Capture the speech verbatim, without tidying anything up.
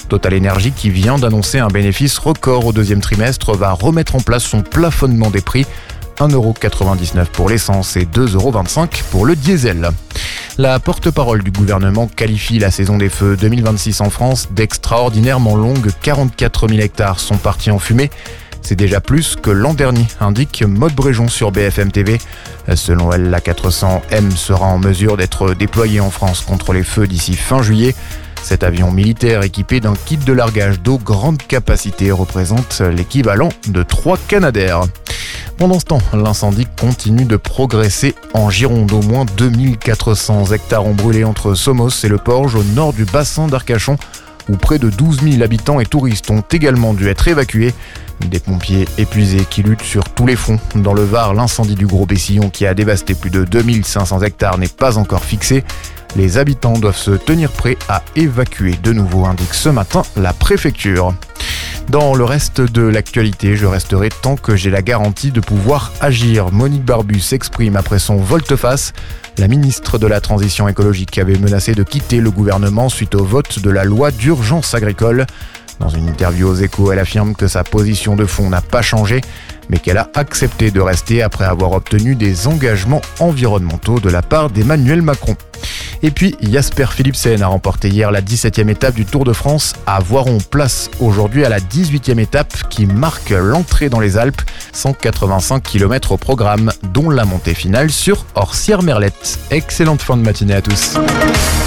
Total Energy, qui vient d'annoncer un bénéfice record au deuxième trimestre, va remettre en place son plafonnement des prix. un euro quatre-vingt-dix-neuf pour l'essence et deux euros vingt-cinq pour le diesel. La porte-parole du gouvernement qualifie la saison des feux deux mille vingt-six en France d'extraordinairement longue. quarante-quatre mille hectares sont partis en fumée. C'est déjà plus que l'an dernier, indique Maude Bréjon sur B F M T V. Selon elle, l'A quatre cents M sera en mesure d'être déployé en France contre les feux d'ici fin juillet. Cet avion militaire équipé d'un kit de largage d'eau grande capacité représente l'équivalent de trois Canadair. Pendant ce temps, l'incendie continue de progresser en Gironde. Au moins deux mille quatre cents hectares ont brûlé entre Somos et le Porge, au nord du bassin d'Arcachon, où près de douze mille habitants et touristes ont également dû être évacués. Des pompiers épuisés qui luttent sur tous les fronts. Dans le Var, l'incendie du Gros Bessillon qui a dévasté plus de deux mille cinq cents hectares n'est pas encore fixé. Les habitants doivent se tenir prêts à évacuer de nouveau, indique ce matin la préfecture. Dans le reste de l'actualité, je resterai tant que j'ai la garantie de pouvoir agir. Monique Barbu s'exprime après son volte-face. La ministre de la Transition écologique avait menacé de quitter le gouvernement suite au vote de la loi d'urgence agricole. Dans une interview aux Échos, elle affirme que sa position de fond n'a pas changé, mais qu'elle a accepté de rester après avoir obtenu des engagements environnementaux de la part d'Emmanuel Macron. Et puis, Jasper Philipsen a remporté hier la dix-septième étape du Tour de France à Voiron. Place aujourd'hui à la dix-huitième étape qui marque l'entrée dans les Alpes. cent quatre-vingt-cinq kilomètres au programme, dont la montée finale sur Orsières-Merlette. Excellente fin de matinée à tous.